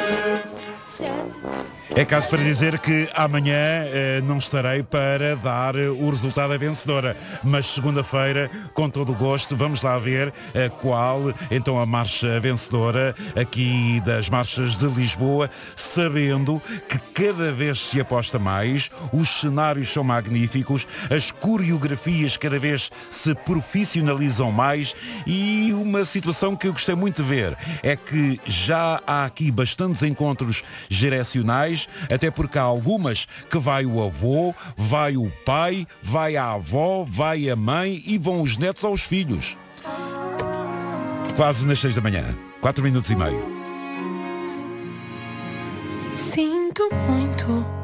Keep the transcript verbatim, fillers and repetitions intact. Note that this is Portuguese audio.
É caso para dizer que amanhã eh, não estarei para dar eh, o resultado da vencedora, mas segunda-feira, com todo o gosto, vamos lá ver eh, qual então a marcha vencedora aqui das marchas de Lisboa, sabendo que cada vez se aposta mais, os cenários são magníficos, as coreografias cada vez se profissionalizam mais e uma situação que eu gostei muito de ver é que já há aqui bastantes encontros geracionais, até porque há algumas que vai o avô, vai o pai, vai a avó, vai a mãe e vão os netos aos filhos. Quase nas seis da manhã, quatro minutos e meio. Sinto muito.